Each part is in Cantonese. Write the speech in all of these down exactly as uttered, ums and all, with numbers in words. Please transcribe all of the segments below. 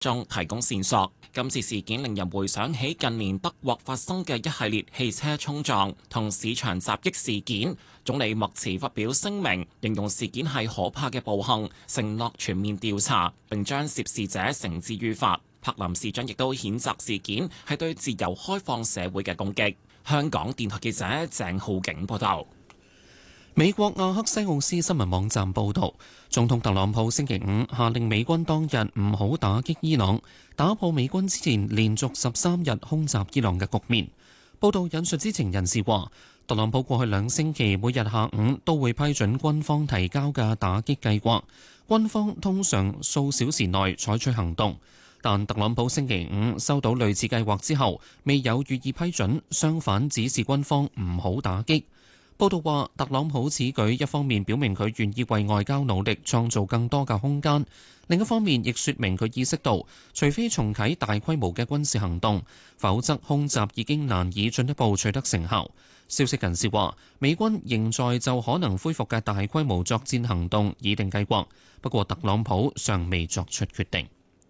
中提供線索。今次事件令人回想起近年德國發生嘅一系列汽車衝撞同市場襲擊事件。總理默茨發表聲明，形容事件係可怕嘅暴行，承諾全面調查並將涉事者繩之於法。柏林市長亦都譴責事件係對自由開放社會嘅攻擊。香港電台記者鄭浩景報道。 美國阿克西奧斯新聞網站報導，總統特朗普星期五下令美軍當日唔好打擊伊朗，打破美軍之前連續十三日空襲伊朗嘅局面。報導引述知情人士話，特朗普過去兩星期每日下午都會批准軍方提交嘅打擊計劃，軍方通常數小時內採取行動。但特朗普星期五收到類似計劃之後，未有予以批准，相反指示軍方唔好打擊。報道話，特朗普此舉一方面表明佢願意為外交努力創造更多嘅空間，另一方面亦說明佢意識到，除非重啟大規模嘅軍事行動，否則空襲已經難以進一步取得成效。消息人士話，美軍仍在就可能恢復嘅大規模作戰行動擬定計劃，不過特朗普尚未作出決定。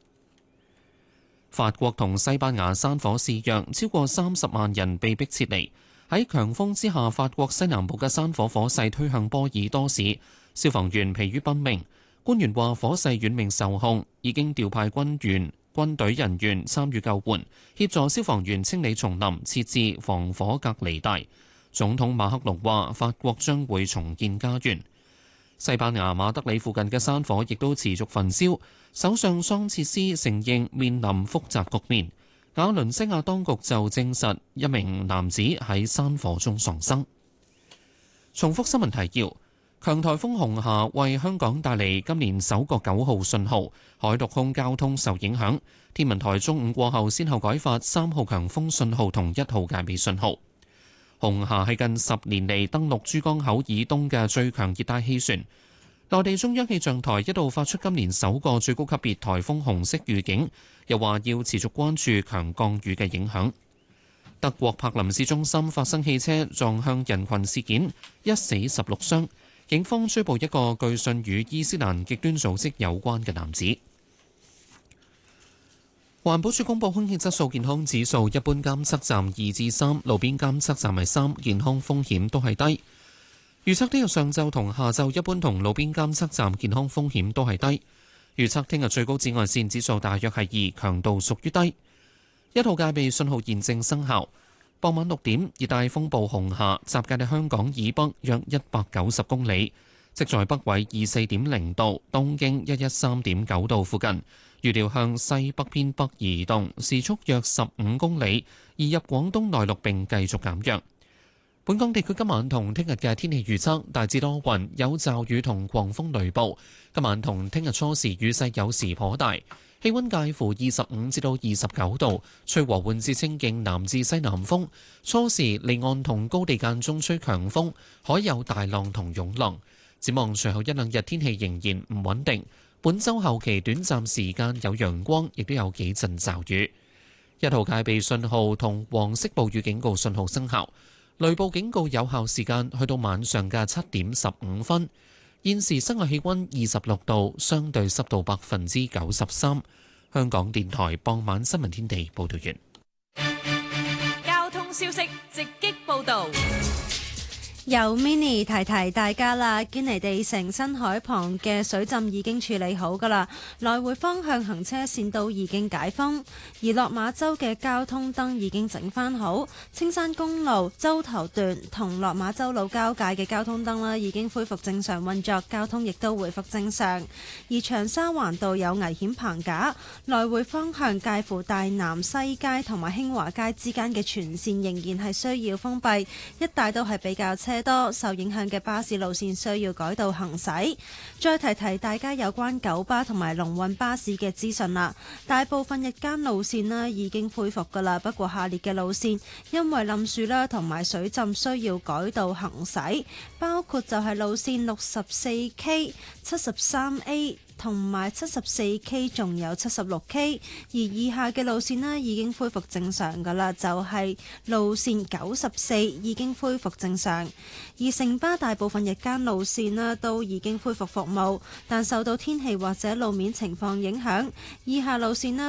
法國同西班牙山火肆虐，超過三十萬人被迫撤離。喺強風之下，法國西南部嘅山火火勢推向波爾多市，消防員疲於奔命。官員話火勢遠未受控，已經調派軍員、軍隊人員參與救援，協助消防員清理叢林，設置防火隔離帶。總統馬克龍話，法國將會重建家園。西班牙馬德里附近嘅山火亦都持續焚燒，首相桑切斯承認面臨複雜局面。瓦倫西亞當局就證實一名男子喺山火中喪生。重複新聞提要：強颱風紅霞為香港帶嚟今年首個九號信號，海陸空交通受影響。天文台中午過後先後改發三號強風信號同一號戒備信號。紅霞係近十年嚟登陸珠江口以東嘅最強熱帶氣旋。內地中央氣象台一度發出今年首個最高級別颱風紅色預警，又話要持續關注強降雨嘅影響。德國柏林市中心發生汽車撞向人群事件，一死十六傷。警方追捕一個據信與伊斯蘭極端組織有關嘅男子。環保署公布空氣質素健康指數，一般監測站二至三，路邊監測站係三，健康風險都係低。預測聽日上晝同下晝一般同路邊監測站健康風險都係低。預測聽日最高紫外線指數大約係二，強度屬於低。一號戒備信號現正生效。傍晚六點，熱帶風暴紅霞集結喺香港以北約一百九十公里，即在北緯二四點零度、東經一一三點九度附近。預料向西北偏北移動，時速約十五公里，移入廣東內陸並繼續減弱。本港地區今晚同聽日嘅天氣預測大致多雲，有驟雨同狂風雷暴。今晚同聽日初時雨勢有時頗大，氣温介乎二十五至到二十九度，吹和緩至清勁南至西南風。初時離岸同高地間中吹強風，海有大浪同湧浪。展望隨後一兩日天氣仍然唔穩定。本週後期短暫時間有陽光，亦都有幾陣驟雨。一號戒備信號同黃色暴雨警告信號生效，雷暴警告有效時間去到晚上嘅七點十五分。現時室外氣温二十六度，相對濕度百分之九十三。香港電台傍晚新聞天地報道完。 交通消息直擊報導。 由 Mini 提提大家啦，堅尼地城新海旁嘅水浸已經處理好㗎啦，來回方向行車線都已經解封，而落馬洲嘅交通燈已經整返好，青山公路洲頭段同落馬洲路交界嘅交通燈啦已經恢復正常運作，交通亦都回復正常。而長沙灣道有危險棚架，來回方向介乎大南西街同埋興華街之間嘅全線仍然係需要封閉，一帶都係比較車多，受影響嘅巴士路線需要改道行駛。再提提大家有關九巴同埋龍運巴士嘅資訊啦。大部分日間路線啦已經恢復噶啦，不過下列嘅路線因為冧樹啦同埋水浸需要改道行駛，包括就係路線六十四 K、七十三 A 同埋七十四 K 仲有七十六 K，而以下嘅路線呢已經恢復正常㗎啦，就係路線九十四已經恢復正常，而城巴大部分日間路線呢都已經恢復服務，但受到天氣或者路面情況影響，以下路線呢